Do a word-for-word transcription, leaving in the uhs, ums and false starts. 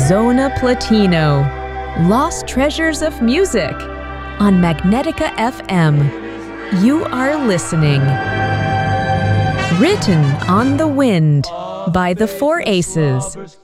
Zona Platino, Lost Treasures of Music, on Magnetica F M. You are listening. Written on the Wind by the Four Aces.